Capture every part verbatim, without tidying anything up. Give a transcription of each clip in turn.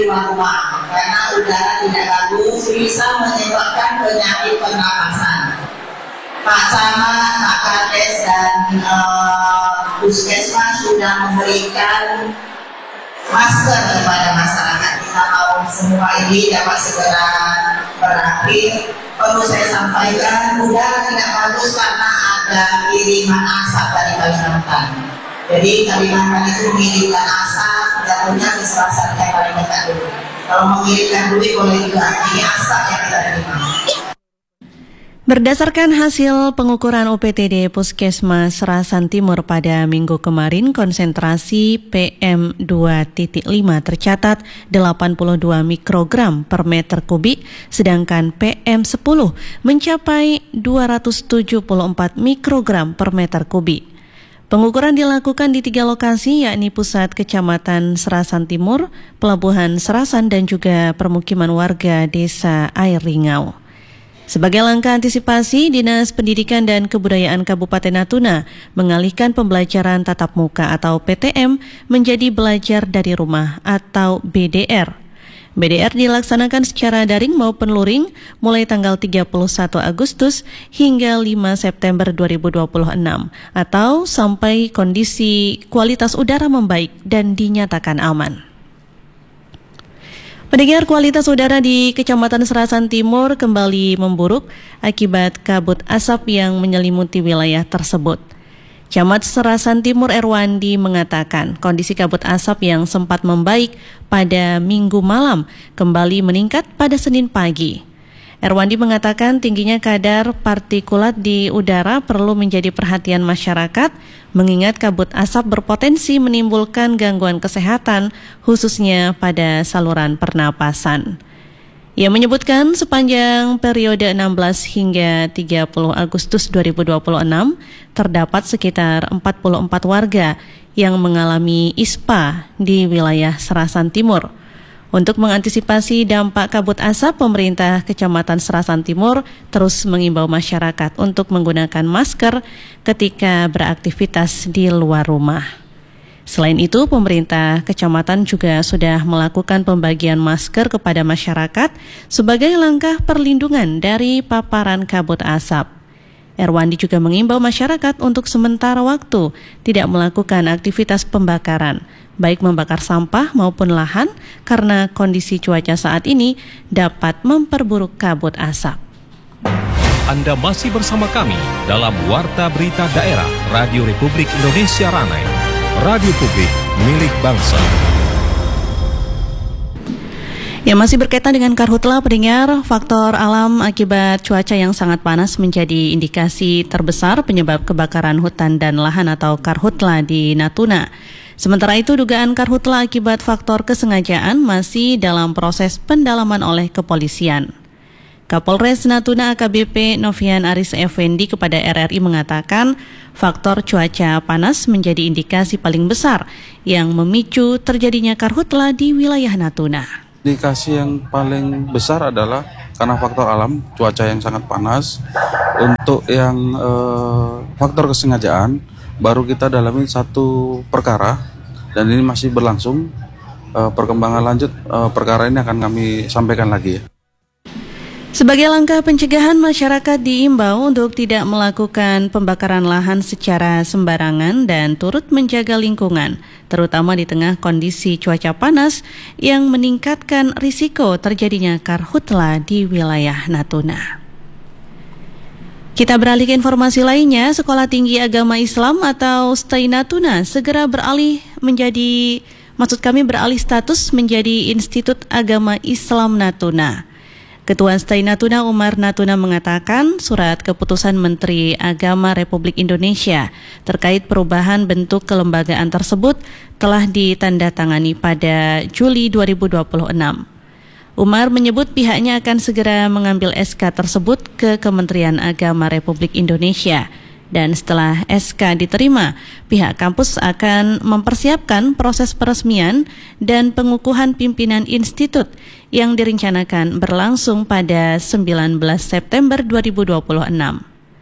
rumah karena udara tidak bagus bisa menyebabkan penyakit pernapasan. Pak Camat, Pak Kades dan uh, Puskesmas sudah memberikan masker kepada masyarakat. Kita mau semua ini dapat segera berakhir. Perlu saya sampaikan, udara tidak bagus karena ada kiriman asap dari Kalimantan. Jadi Kalimantan itu mengirimkan asap, jatuhnya ke salah satu yang paling dekat dulu. Kalau mengirimkan duit boleh juga, ini asap yang kita terima. Berdasarkan hasil pengukuran U P T D Puskesmas Serasan Timur pada minggu kemarin, konsentrasi P M dua titik lima tercatat delapan puluh dua mikrogram per meter kubik, sedangkan P M sepuluh mencapai dua ratus tujuh puluh empat mikrogram per meter kubik. Pengukuran dilakukan di tiga lokasi, yakni pusat Kecamatan Serasan Timur, Pelabuhan Serasan, dan juga permukiman warga Desa Air Ringau. Sebagai langkah antisipasi, Dinas Pendidikan dan Kebudayaan Kabupaten Natuna mengalihkan pembelajaran tatap muka atau P T M menjadi belajar dari rumah atau B D R. B D R dilaksanakan secara daring maupun luring mulai tanggal tiga puluh satu Agustus hingga lima September dua ribu dua puluh enam atau sampai kondisi kualitas udara membaik dan dinyatakan aman. Pendengar, kualitas udara di Kecamatan Serasan Timur kembali memburuk akibat kabut asap yang menyelimuti wilayah tersebut. Camat Serasan Timur Erwandi mengatakan kondisi kabut asap yang sempat membaik pada Minggu malam kembali meningkat pada Senin pagi. Erwandi mengatakan tingginya kadar partikulat di udara perlu menjadi perhatian masyarakat, mengingat kabut asap berpotensi menimbulkan gangguan kesehatan, khususnya pada saluran pernapasan. Ia menyebutkan sepanjang periode enam belas hingga tiga puluh Agustus dua ribu dua puluh enam, terdapat sekitar empat puluh empat warga yang mengalami I S P A di wilayah Serasan Timur. Untuk mengantisipasi dampak kabut asap, pemerintah Kecamatan Serasan Timur terus mengimbau masyarakat untuk menggunakan masker ketika beraktivitas di luar rumah. Selain itu, pemerintah kecamatan juga sudah melakukan pembagian masker kepada masyarakat sebagai langkah perlindungan dari paparan kabut asap. Erwandi juga mengimbau masyarakat untuk sementara waktu tidak melakukan aktivitas pembakaran, baik membakar sampah maupun lahan, karena kondisi cuaca saat ini dapat memperburuk kabut asap. Anda masih bersama kami dalam Warta Berita Daerah Radio Republik Indonesia Ranai, radio publik milik bangsa. Ya, masih berkaitan dengan karhutla, pendengar, faktor alam akibat cuaca yang sangat panas menjadi indikasi terbesar penyebab kebakaran hutan dan lahan atau karhutla di Natuna. Sementara itu, dugaan karhutla akibat faktor kesengajaan masih dalam proses pendalaman oleh kepolisian. Kapolres Natuna A K B P Novian Aris Effendi kepada R R I mengatakan faktor cuaca panas menjadi indikasi paling besar yang memicu terjadinya karhutla di wilayah Natuna. Indikasi yang paling besar adalah karena faktor alam, cuaca yang sangat panas. Untuk yang eh, faktor kesengajaan, baru kita dalami satu perkara dan ini masih berlangsung. Eh, perkembangan lanjut eh, perkara ini akan kami sampaikan lagi ya. Sebagai langkah pencegahan, masyarakat diimbau untuk tidak melakukan pembakaran lahan secara sembarangan dan turut menjaga lingkungan, terutama di tengah kondisi cuaca panas yang meningkatkan risiko terjadinya karhutla di wilayah Natuna. Kita beralih ke informasi lainnya. Sekolah Tinggi Agama Islam atau S T I Natuna segera beralih menjadi, maksud kami beralih status menjadi Institut Agama Islam Natuna. Ketua S T I Natuna Umar Natuna mengatakan surat keputusan Menteri Agama Republik Indonesia terkait perubahan bentuk kelembagaan tersebut telah ditandatangani pada Juli dua ribu dua puluh enam. Umar menyebut pihaknya akan segera mengambil S K tersebut ke Kementerian Agama Republik Indonesia. Dan setelah S K diterima, pihak kampus akan mempersiapkan proses peresmian dan pengukuhan pimpinan institut yang direncanakan berlangsung pada sembilan belas September dua ribu dua puluh enam.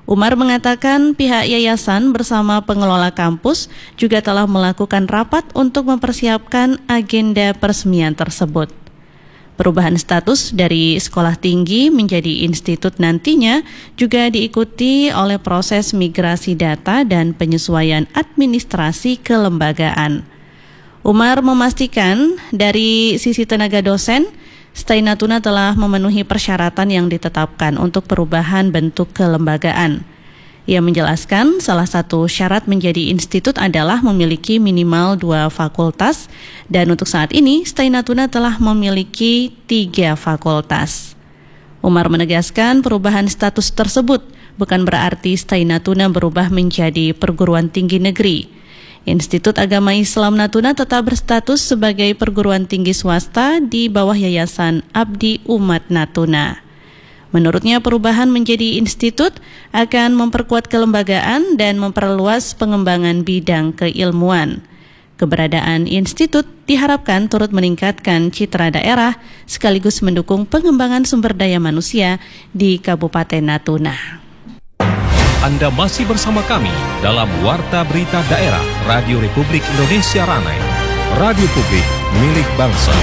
Umar mengatakan pihak yayasan bersama pengelola kampus juga telah melakukan rapat untuk mempersiapkan agenda peresmian tersebut. Perubahan status dari sekolah tinggi menjadi institut nantinya juga diikuti oleh proses migrasi data dan penyesuaian administrasi kelembagaan. Umar memastikan dari sisi tenaga dosen, Stai Natuna telah memenuhi persyaratan yang ditetapkan untuk perubahan bentuk kelembagaan. Ia menjelaskan salah satu syarat menjadi institut adalah memiliki minimal dua fakultas dan untuk saat ini Stai Natuna telah memiliki tiga fakultas. Umar menegaskan perubahan status tersebut bukan berarti Stai Natuna berubah menjadi perguruan tinggi negeri. Institut Agama Islam Natuna tetap berstatus sebagai perguruan tinggi swasta di bawah Yayasan Abdi Umat Natuna. Menurutnya perubahan menjadi institut akan memperkuat kelembagaan dan memperluas pengembangan bidang keilmuan. Keberadaan institut diharapkan turut meningkatkan citra daerah sekaligus mendukung pengembangan sumber daya manusia di Kabupaten Natuna. Anda masih bersama kami dalam Warta Berita Daerah Radio Republik Indonesia Ranai, Radio Publik milik bangsa.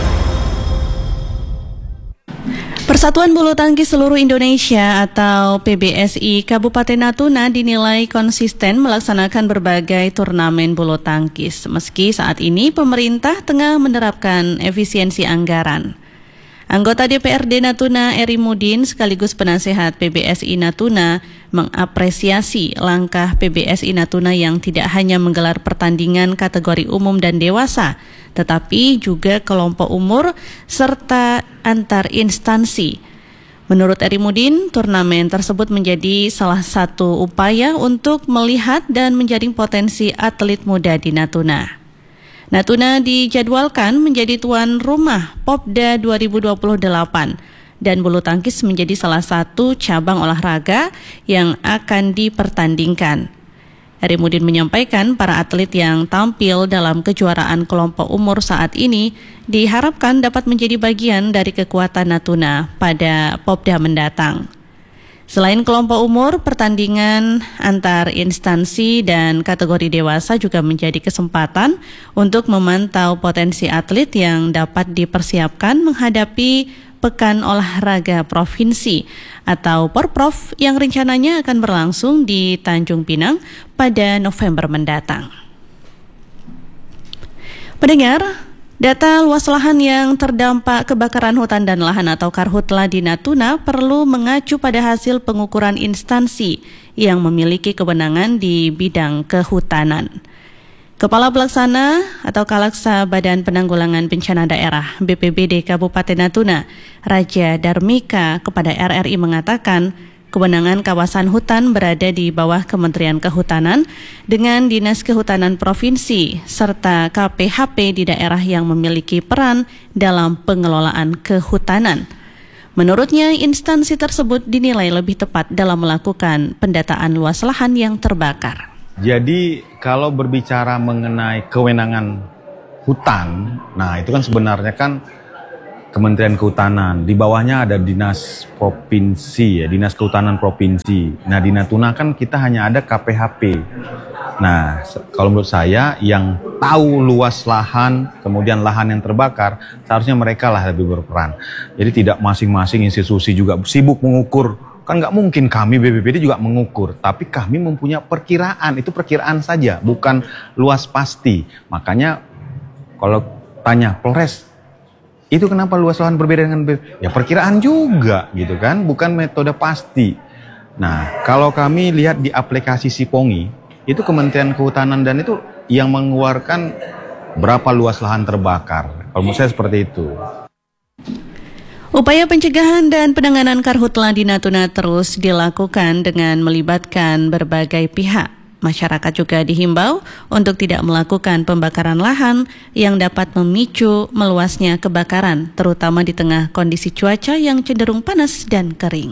Persatuan Bulu Tangkis Seluruh Indonesia atau P B S I Kabupaten Natuna dinilai konsisten melaksanakan berbagai turnamen bulu tangkis, meski saat ini pemerintah tengah menerapkan efisiensi anggaran. Anggota D P R D Natuna Eri Mudin sekaligus penasehat P B S I Natuna mengapresiasi langkah P B S I Natuna yang tidak hanya menggelar pertandingan kategori umum dan dewasa, tetapi juga kelompok umur serta antar instansi. Menurut Eri Mudin, turnamen tersebut menjadi salah satu upaya untuk melihat dan menjaring potensi atlet muda di Natuna. Natuna dijadwalkan menjadi tuan rumah Popda dua ribu dua puluh delapan dan bulu tangkis menjadi salah satu cabang olahraga yang akan dipertandingkan. Eri Mudin menyampaikan para atlet yang tampil dalam kejuaraan kelompok umur saat ini diharapkan dapat menjadi bagian dari kekuatan Natuna pada Popda mendatang. Selain kelompok umur, pertandingan antar instansi dan kategori dewasa juga menjadi kesempatan untuk memantau potensi atlet yang dapat dipersiapkan menghadapi Pekan Olahraga Provinsi atau Porprov yang rencananya akan berlangsung di Tanjung Pinang pada November mendatang. Pendengar, data luas lahan yang terdampak kebakaran hutan dan lahan atau Karhutla di Natuna perlu mengacu pada hasil pengukuran instansi yang memiliki kewenangan di bidang kehutanan. Kepala Pelaksana atau Kalaksa Badan Penanggulangan Bencana Daerah B P B D Kabupaten Natuna, Raja Darmika kepada R R I mengatakan, kewenangan kawasan hutan berada di bawah Kementerian Kehutanan dengan Dinas Kehutanan Provinsi serta K P H P di daerah yang memiliki peran dalam pengelolaan kehutanan. Menurutnya, instansi tersebut dinilai lebih tepat dalam melakukan pendataan luas lahan yang terbakar. Jadi kalau berbicara mengenai kewenangan hutan, nah itu kan sebenarnya kan Kementerian Kehutanan, di bawahnya ada Dinas Provinsi, ya, Dinas Kehutanan Provinsi. Nah di Natuna kan kita hanya ada K P H P. Nah kalau menurut saya yang tahu luas lahan, kemudian lahan yang terbakar, seharusnya mereka lah lebih berperan. Jadi tidak masing-masing institusi juga sibuk mengukur. Kan nggak mungkin kami B P B D juga mengukur, tapi kami mempunyai perkiraan, itu perkiraan saja, bukan luas pasti. Makanya kalau tanya Polres, itu kenapa luas lahan berbeda dengan B P B D? Ya perkiraan juga gitu kan, bukan metode pasti. Nah kalau kami lihat di aplikasi Sipongi, itu Kementerian Kehutanan dan itu yang mengeluarkan berapa luas lahan terbakar. Kalau menurut saya seperti itu. Upaya pencegahan dan penanganan Karhutla di Natuna terus dilakukan dengan melibatkan berbagai pihak. Masyarakat juga dihimbau untuk tidak melakukan pembakaran lahan yang dapat memicu meluasnya kebakaran, terutama di tengah kondisi cuaca yang cenderung panas dan kering.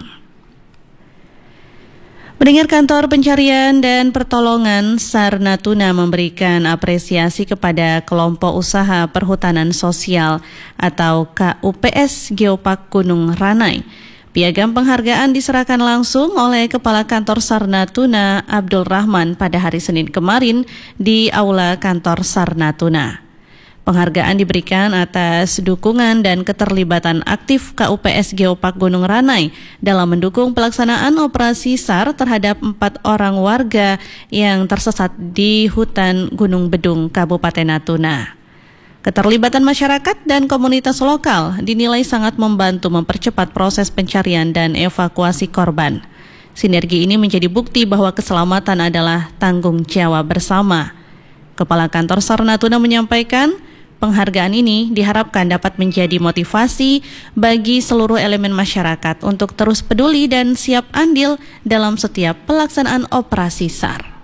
Pendengar, Kantor Pencarian dan Pertolongan S A R Natuna memberikan apresiasi kepada Kelompok Usaha Perhutanan Sosial atau K U P S Geopark Gunung Ranai Piagam penghargaan diserahkan langsung oleh Kepala Kantor SAR Natuna Abdul Rahman pada hari Senin kemarin di Aula Kantor SAR Natuna. Penghargaan diberikan atas dukungan dan keterlibatan aktif K U P S Geopark Gunung Ranai dalam mendukung pelaksanaan operasi SAR terhadap empat orang warga yang tersesat di hutan Gunung Bedung, Kabupaten Natuna. Keterlibatan masyarakat dan komunitas lokal dinilai sangat membantu mempercepat proses pencarian dan evakuasi korban. Sinergi ini menjadi bukti bahwa keselamatan adalah tanggung jawab bersama. Kepala Kantor SAR Natuna menyampaikan, penghargaan ini diharapkan dapat menjadi motivasi bagi seluruh elemen masyarakat untuk terus peduli dan siap andil dalam setiap pelaksanaan operasi SAR.